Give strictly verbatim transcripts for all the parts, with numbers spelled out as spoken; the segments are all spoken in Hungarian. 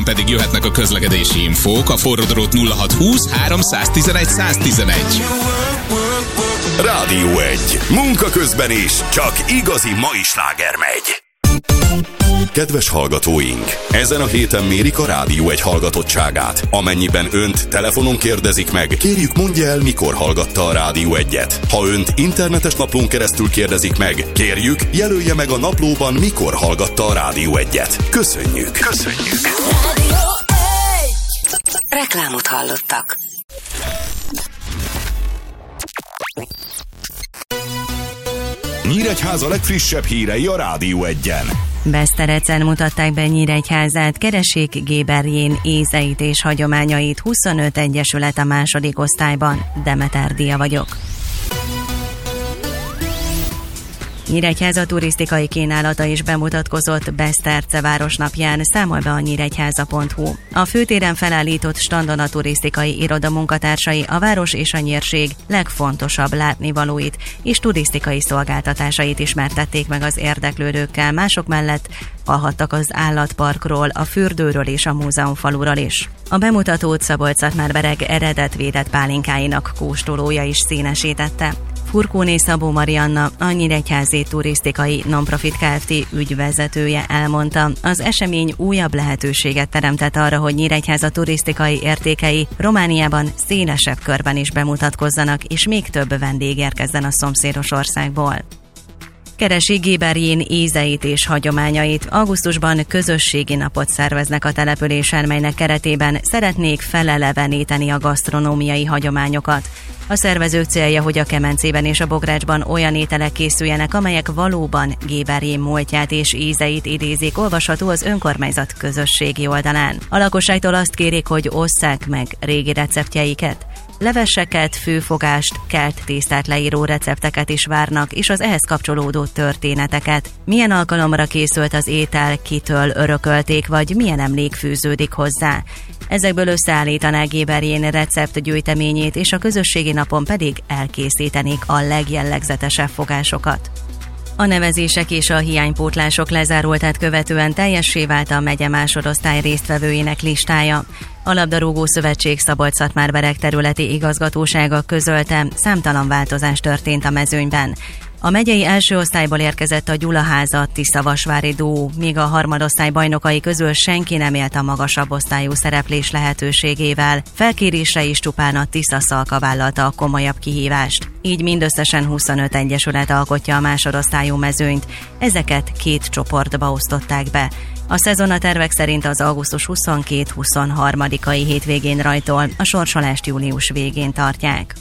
Pedig jöhetnek a közlekedési infók a forródrót nulla hat húsz háromszáztizenegy száztizenegy. Rádió egy. Munka közben is csak igazi mai sláger megy. Kedves hallgatóink! Ezen a héten mérik a Rádió egy hallgatottságát. Amennyiben önt telefonon kérdezik meg, kérjük mondja el, mikor hallgatta a Rádió egyet. Ha önt internetes naplón keresztül kérdezik meg, kérjük jelölje meg a naplóban, mikor hallgatta a Rádió egyet. Köszönjük! Köszönjük! Rádió egy. Reklámot hallottak. Nyíregyháza legfrissebb hírei a Rádió egyen. Beszterecen mutatták be Nyíregyházát, keressék Géberjén ízeit és hagyományait, huszonöt egyesület a második osztályban. Demeter Dia vagyok. Nyíregyháza turisztikai kínálata is bemutatkozott Beszterce városnapján, számol be a nyíregyháza pont hu. A főtéren felállított standon a turisztikai iroda munkatársai a város és a nyírség legfontosabb látnivalóit és turisztikai szolgáltatásait ismertették meg az érdeklődőkkel, mások mellett hallhattak az állatparkról, a fürdőről és a múzeumfaluról is. A bemutatót Szabolcs-Szatmár-Bereg eredetvédett pálinkáinak kóstolója is színesítette. Furkóné Szabó Marianna, a Nyíregyházi Turisztikai Nonprofit Kft. Ügyvezetője elmondta, az esemény újabb lehetőséget teremtett arra, hogy Nyíregyháza turisztikai értékei Romániában szélesebb körben is bemutatkozzanak, és még több vendég érkezzen a szomszédos országból. Keresi Géberjén ízeit és hagyományait. Augusztusban közösségi napot szerveznek a településen, melynek keretében szeretnék feleleveníteni a gasztronómiai hagyományokat. A szervezők célja, hogy a Kemencében és a Bográcsban olyan ételek készüljenek, amelyek valóban Géberjén múltját és ízeit idézik, olvasható az önkormányzat közösségi oldalán. A lakosságtól azt kérik, hogy osszák meg régi receptjeiket. Leveseket, főfogást, kelt tésztát leíró recepteket is várnak, és az ehhez kapcsolódó történeteket. Milyen alkalomra készült az étel, kitől örökölték, vagy milyen emlék fűződik hozzá. Ezekből összeállítanák Géberjén receptgyűjteményét, és a közösségi napon pedig elkészítenék a legjellegzetesebb fogásokat. A nevezések és a hiánypótlások lezárultát követően teljessé vált a megye másodosztály résztvevőinek listája. A Labdarúgó Szövetség Szabolcs-Szatmár-Bereg területi igazgatósága közölte, számtalan változás történt a mezőnyben. A megyei első osztályból érkezett a Gyulaháza Tiszavasvári duó, míg a harmadosztály bajnokai közül senki nem élt a magasabb osztályú szereplés lehetőségével. Felkérésre is csupán a Tiszaszalka vállalta a komolyabb kihívást. Így mindösszesen huszonöt egyesület alkotja a másodosztályú mezőnyt, ezeket két csoportba osztották be. A szezon a tervek szerint az augusztus huszonkettő-huszonharmadikai hétvégén rajtol, a sorsolást július végén tartják.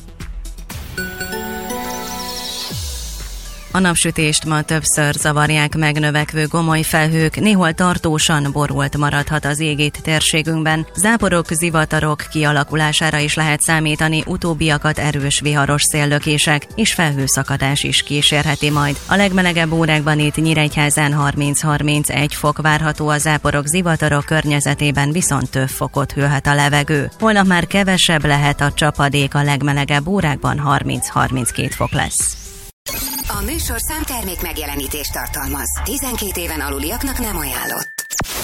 A napsütést ma többször zavarják meg növekvő gomoly felhők, néhol tartósan borult maradhat az ég itt térségünkben. Záporok, zivatarok kialakulására is lehet számítani, utóbbiakat erős viharos széllökések és felhőszakadás is kísérheti majd. A legmelegebb órákban itt Nyíregyházán harminc-harmincegy fok várható, a záporok, zivatarok környezetében viszont több fokot hőhet a levegő. Holnap már kevesebb lehet a csapadék, a legmelegebb órákban harminc-harminckét fok lesz. A műsorszám termék megjelenítést tartalmaz. tizenkét éven aluliaknak nem ajánlott.